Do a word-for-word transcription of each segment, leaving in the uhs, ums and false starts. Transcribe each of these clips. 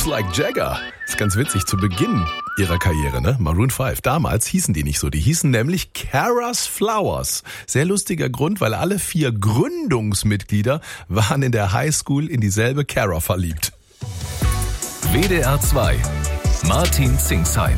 Moves like Jagger. Ist ganz witzig, zu Beginn ihrer Karriere, ne? Maroon fünf. Damals hießen die nicht so. Die hießen nämlich Kara's Flowers. Sehr lustiger Grund, weil alle vier Gründungsmitglieder waren in der Highschool in dieselbe Cara verliebt. W D R zwei. Martin Zingsheim.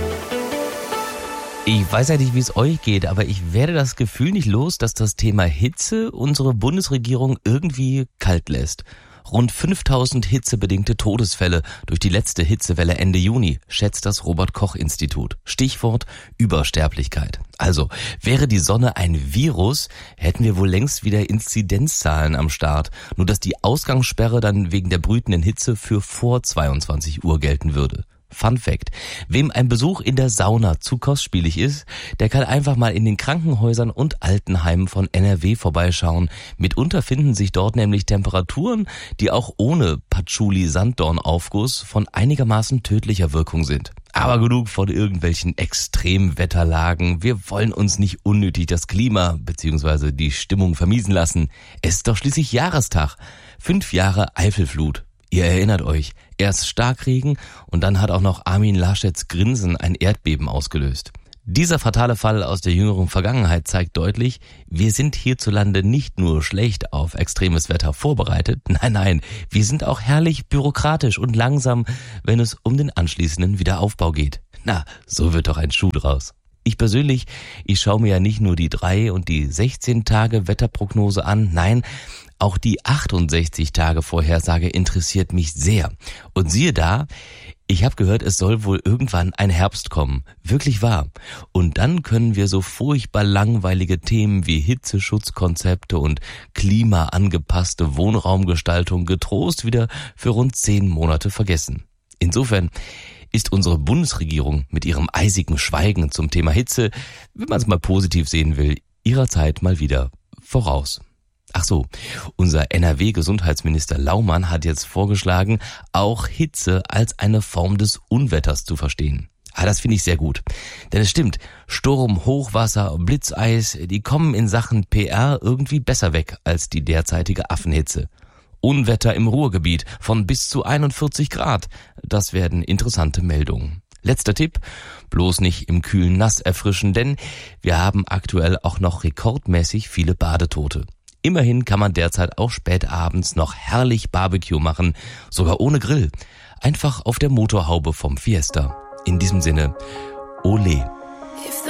Ich weiß ja nicht, wie es euch geht, aber ich werde das Gefühl nicht los, dass das Thema Hitze unsere Bundesregierung irgendwie kalt lässt. Rund fünftausend hitzebedingte Todesfälle durch die letzte Hitzewelle Ende Juni, schätzt das Robert-Koch-Institut. Stichwort Übersterblichkeit. Also, wäre die Sonne ein Virus, hätten wir wohl längst wieder Inzidenzzahlen am Start. Nur dass die Ausgangssperre dann wegen der brütenden Hitze für vor zweiundzwanzig Uhr gelten würde. Fun Fact: Wem ein Besuch in der Sauna zu kostspielig ist, der kann einfach mal in den Krankenhäusern und Altenheimen von N R W vorbeischauen. Mitunter finden sich dort nämlich Temperaturen, die auch ohne Patchouli-Sanddornaufguss von einigermaßen tödlicher Wirkung sind. Aber genug von irgendwelchen Extremwetterlagen. Wir wollen uns nicht unnötig das Klima bzw. die Stimmung vermiesen lassen. Es ist doch schließlich Jahrestag. Fünf Jahre Eifelflut. Ihr erinnert euch, erst Starkregen und dann hat auch noch Armin Laschets Grinsen ein Erdbeben ausgelöst. Dieser fatale Fall aus der jüngeren Vergangenheit zeigt deutlich, wir sind hierzulande nicht nur schlecht auf extremes Wetter vorbereitet, nein, nein, wir sind auch herrlich bürokratisch und langsam, wenn es um den anschließenden Wiederaufbau geht. Na, so wird doch ein Schuh draus. Ich persönlich, ich schaue mir ja nicht nur die drei und die sechzehn Tage Wetterprognose an, nein, auch die achtundsechzig Tage Vorhersage interessiert mich sehr. Und siehe da, ich habe gehört, es soll wohl irgendwann ein Herbst kommen. Wirklich wahr. Und dann können wir so furchtbar langweilige Themen wie Hitzeschutzkonzepte und klimaangepasste Wohnraumgestaltung getrost wieder für rund zehn Monate vergessen. Insofern ist unsere Bundesregierung mit ihrem eisigen Schweigen zum Thema Hitze, wenn man es mal positiv sehen will, ihrer Zeit mal wieder voraus. Ach so, unser N R W-Gesundheitsminister Laumann hat jetzt vorgeschlagen, auch Hitze als eine Form des Unwetters zu verstehen. Ah, das finde ich sehr gut. Denn es stimmt, Sturm, Hochwasser, Blitzeis, die kommen in Sachen P R irgendwie besser weg als die derzeitige Affenhitze. Unwetter im Ruhrgebiet von bis zu einundvierzig Grad. Das werden interessante Meldungen. Letzter Tipp, bloß nicht im kühlen Nass erfrischen, denn wir haben aktuell auch noch rekordmäßig viele Badetote. Immerhin kann man derzeit auch spät abends noch herrlich Barbecue machen, sogar ohne Grill. Einfach auf der Motorhaube vom Fiesta. In diesem Sinne, Ole.